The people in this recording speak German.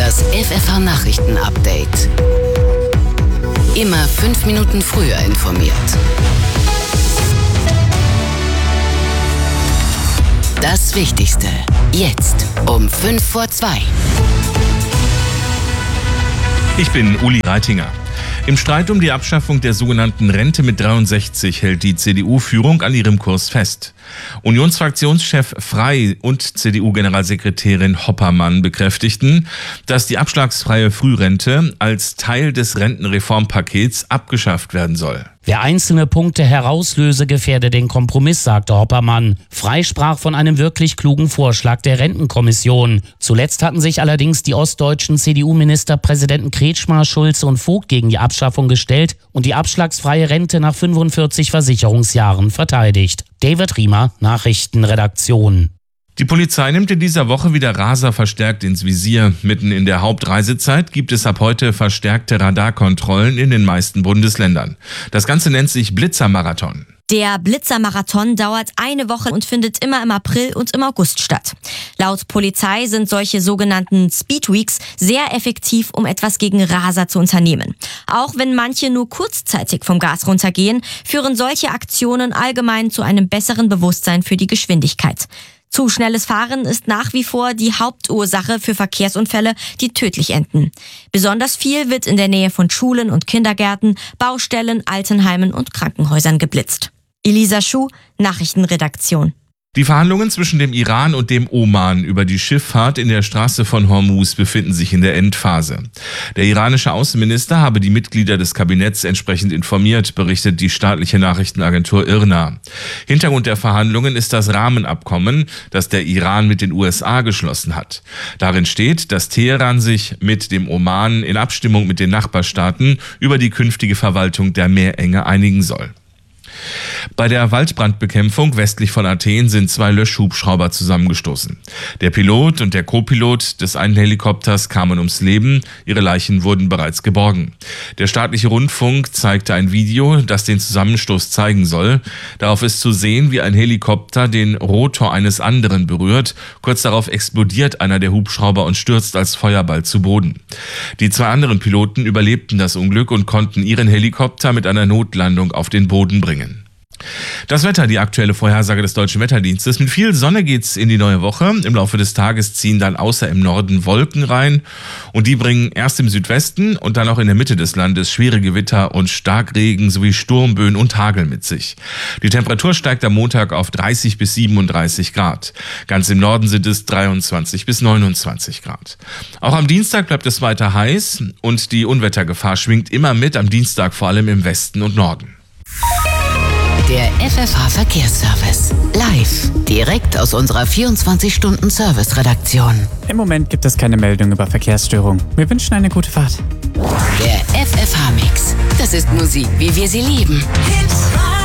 Das FFH-Nachrichten-Update. Immer 5 Minuten früher informiert. Das Wichtigste. Jetzt um 2:05. Ich bin Uli Reitinger. Im Streit um die Abschaffung der sogenannten Rente mit 63 hält die CDU-Führung an ihrem Kurs fest. Unionsfraktionschef Frey und CDU-Generalsekretärin Hoppermann bekräftigten, dass die abschlagsfreie Frührente als Teil des Rentenreformpakets abgeschafft werden soll. Wer einzelne Punkte herauslöse, gefährde den Kompromiss, sagte Hoppermann. Frey sprach von einem wirklich klugen Vorschlag der Rentenkommission. Zuletzt hatten sich allerdings die ostdeutschen CDU-Ministerpräsidenten Kretschmer, Schulze und Vogt gegen die Abschaffung gestellt und die abschlagsfreie Rente nach 45 Versicherungsjahren verteidigt. David Riemer, Nachrichtenredaktion. Die Polizei nimmt in dieser Woche wieder Raser verstärkt ins Visier. Mitten in der Hauptreisezeit gibt es ab heute verstärkte Radarkontrollen in den meisten Bundesländern. Das Ganze nennt sich Blitzermarathon. Der Blitzermarathon dauert eine Woche und findet immer im April und im August statt. Laut Polizei sind solche sogenannten Speedweeks sehr effektiv, um etwas gegen Raser zu unternehmen. Auch wenn manche nur kurzzeitig vom Gas runtergehen, führen solche Aktionen allgemein zu einem besseren Bewusstsein für die Geschwindigkeit. Zu schnelles Fahren ist nach wie vor die Hauptursache für Verkehrsunfälle, die tödlich enden. Besonders viel wird in der Nähe von Schulen und Kindergärten, Baustellen, Altenheimen und Krankenhäusern geblitzt. Elisa Schuh, Nachrichtenredaktion. Die Verhandlungen zwischen dem Iran und dem Oman über die Schifffahrt in der Straße von Hormuz befinden sich in der Endphase. Der iranische Außenminister habe die Mitglieder des Kabinetts entsprechend informiert, berichtet die staatliche Nachrichtenagentur IRNA. Hintergrund der Verhandlungen ist das Rahmenabkommen, das der Iran mit den USA geschlossen hat. Darin steht, dass Teheran sich mit dem Oman in Abstimmung mit den Nachbarstaaten über die künftige Verwaltung der Meerenge einigen soll. Bei der Waldbrandbekämpfung westlich von Athen sind 2 Löschhubschrauber zusammengestoßen. Der Pilot und der Co-Pilot des einen Helikopters kamen ums Leben, ihre Leichen wurden bereits geborgen. Der staatliche Rundfunk zeigte ein Video, das den Zusammenstoß zeigen soll. Darauf ist zu sehen, wie ein Helikopter den Rotor eines anderen berührt. Kurz darauf explodiert einer der Hubschrauber und stürzt als Feuerball zu Boden. Die 2 anderen Piloten überlebten das Unglück und konnten ihren Helikopter mit einer Notlandung auf den Boden bringen. Das Wetter, die aktuelle Vorhersage des Deutschen Wetterdienstes. Mit viel Sonne geht's in die neue Woche. Im Laufe des Tages ziehen dann außer im Norden Wolken rein. Und die bringen erst im Südwesten und dann auch in der Mitte des Landes schwere Gewitter und Starkregen sowie Sturmböen und Hagel mit sich. Die Temperatur steigt am Montag auf 30 bis 37 Grad. Ganz im Norden sind es 23 bis 29 Grad. Auch am Dienstag bleibt es weiter heiß und die Unwettergefahr schwingt immer mit, am Dienstag vor allem im Westen und Norden. Der FFH-Verkehrsservice. Live. Direkt aus unserer 24-Stunden-Service-Redaktion. Im Moment gibt es keine Meldung über Verkehrsstörung. Wir wünschen eine gute Fahrt. Der FFH-Mix. Das ist Musik, wie wir sie lieben.